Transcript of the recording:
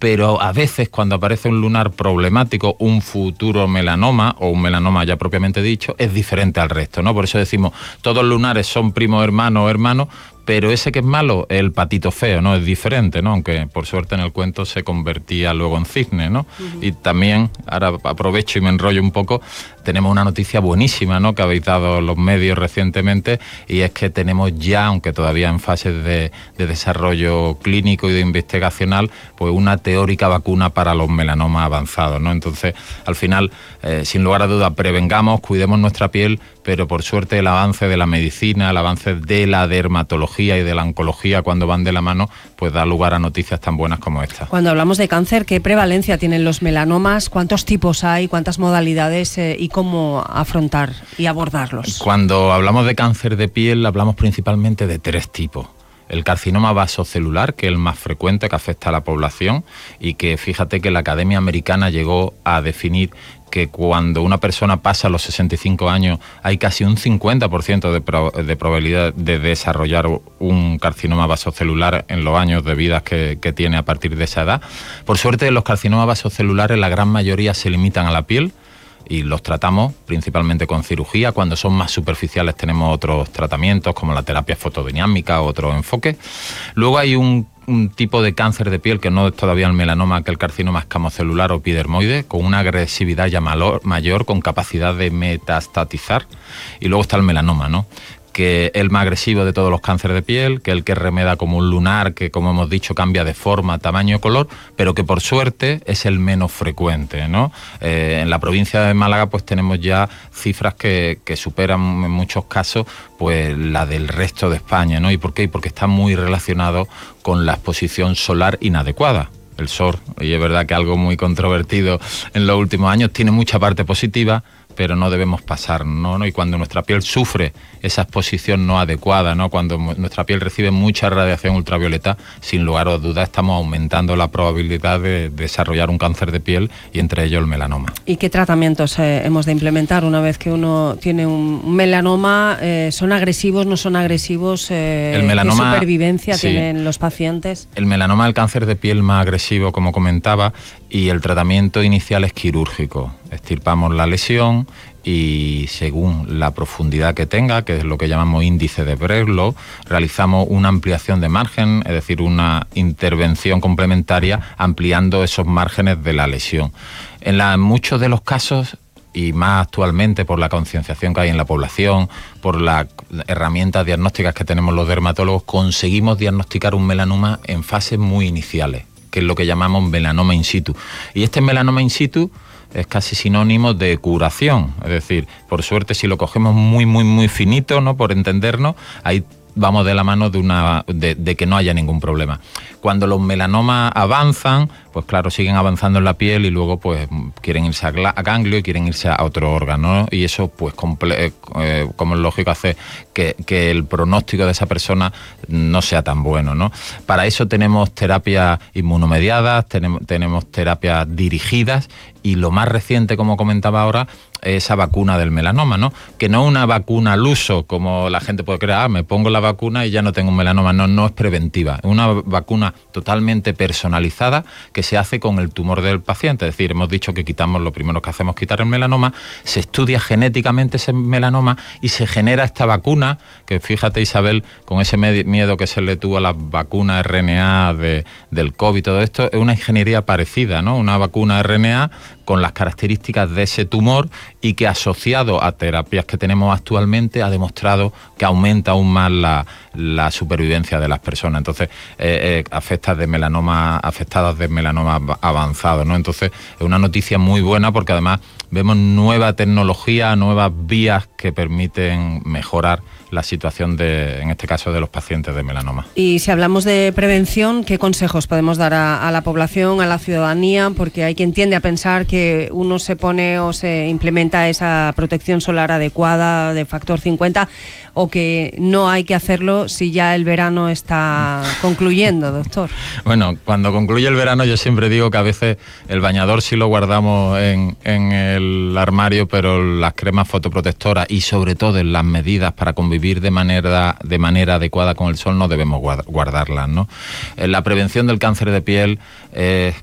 pero a veces cuando aparece un lunar problemático, un futuro melanoma o un melanoma ya propiamente dicho, es diferente al resto, ¿no? Por eso decimos, todos los lunares son primos hermanos o hermanos, pero ese que es malo es el patito feo, ¿no? Es diferente, ¿no? Aunque por suerte en el cuento se convertía luego en cisne, ¿no? Y también, ahora aprovecho y me enrollo un poco, tenemos una noticia buenísima, ¿no? Que habéis dado los medios recientemente, y es que tenemos ya, aunque todavía en fases de desarrollo clínico y de investigacional, pues una teórica vacuna para los melanomas avanzados, ¿no? Entonces, al final, sin lugar a dudas, prevengamos, cuidemos nuestra piel, pero por suerte el avance de la medicina, el avance de la dermatología y de la oncología, cuando van de la mano, pues da lugar a noticias tan buenas como esta. Cuando hablamos de cáncer, ¿qué prevalencia tienen los melanomas? ¿Cuántos tipos hay? ¿Cuántas modalidades? ¿Y cómo afrontar y abordarlos? Cuando hablamos de cáncer de piel, hablamos principalmente de 3 tipos. El carcinoma vasocelular, que es el más frecuente, que afecta a la población, y que fíjate que la Academia Americana llegó a definir que cuando una persona pasa los 65 años hay casi un 50% de probabilidad de desarrollar un carcinoma vasocelular en los años de vida que tiene a partir de esa edad. Por suerte, los carcinomas vasocelulares, la gran mayoría se limitan a la piel, y los tratamos principalmente con cirugía. Cuando son más superficiales tenemos otros tratamientos como la terapia fotodinámica o otros enfoques. Luego hay un tipo de cáncer de piel que no es todavía el melanoma, que el carcinoma escamocelular o epidermoide, con una agresividad ya mayor, con capacidad de metastatizar. Y luego está el melanoma, ¿no? Que es el más agresivo de todos los cánceres de piel, que es el que remeda como un lunar, que como hemos dicho cambia de forma, tamaño, color, pero que por suerte es el menos frecuente, ¿no? En la provincia de Málaga pues tenemos ya cifras que superan en muchos casos pues la del resto de España, ¿no? ¿Y por qué? Porque está muy relacionado con la exposición solar inadecuada. El sol, y es verdad que algo muy controvertido en los últimos años, tiene mucha parte positiva, pero no debemos pasar, ¿no? Y cuando nuestra piel sufre esa exposición no adecuada, ¿no? Cuando nuestra piel recibe mucha radiación ultravioleta, sin lugar a dudas estamos aumentando la probabilidad de desarrollar un cáncer de piel, y entre ellos el melanoma. ¿Y qué tratamientos hemos de implementar una vez que uno tiene un melanoma? ¿Son agresivos, no son agresivos? El melanoma, ¿qué supervivencia sí, tienen los pacientes? El melanoma es el cáncer de piel más agresivo, como comentaba, y el tratamiento inicial es quirúrgico. Extirpamos la lesión y según la profundidad que tenga, que es lo que llamamos índice de Breslow, realizamos una ampliación de margen, es decir, una intervención complementaria ampliando esos márgenes de la lesión. En muchos de los casos, y más actualmente por la concienciación que hay en la población, por las herramientas diagnósticas que tenemos los dermatólogos, conseguimos diagnosticar un melanoma en fases muy iniciales, que es lo que llamamos melanoma in situ. Y este melanoma in situ es casi sinónimo de curación, es decir, por suerte si lo cogemos muy finito, ¿no? Por entendernos, ahí vamos de la mano de que no haya ningún problema. Cuando los melanomas avanzan, pues claro, siguen avanzando en la piel y luego pues quieren irse a ganglio y quieren irse a otro órgano, ¿no? Y eso pues como es lógico hace que el pronóstico de esa persona no sea tan bueno, ¿no? Para eso tenemos terapias inmunomediadas, tenemos terapias dirigidas, y lo más reciente, como comentaba ahora, esa vacuna del melanoma, ¿no? Que no es una vacuna al uso, como la gente puede creer, me pongo la vacuna y ya no tengo un melanoma. No es preventiva. Es una vacuna totalmente personalizada que se hace con el tumor del paciente. Es decir, hemos dicho que quitamos, lo primero que hacemos es quitar el melanoma, se estudia genéticamente ese melanoma y se genera esta vacuna, que fíjate, Isabel, con ese miedo que se le tuvo a las vacunas RNA del COVID, todo esto, es una ingeniería parecida, ¿no? Una vacuna RNA con las características de ese tumor, y que asociado a terapias que tenemos actualmente ha demostrado que aumenta aún más la supervivencia de las personas. Entonces, afectadas de melanoma avanzado, ¿no? Entonces, es una noticia muy buena porque además vemos nueva tecnología, nuevas vías que permiten mejorar la situación en este caso de los pacientes de melanoma. Y si hablamos de prevención, ¿qué consejos podemos dar a la población, a la ciudadanía? Porque hay quien tiende a pensar que uno se pone o se implementa esa protección solar adecuada de factor 50, o que no hay que hacerlo si ya el verano está concluyendo, doctor. Bueno, cuando concluye el verano yo siempre digo que a veces el bañador sí lo guardamos en el armario, pero las cremas fotoprotectoras y sobre todo en las medidas para convivir de manera adecuada con el sol no debemos guardarlas, ¿no? La prevención del cáncer de piel es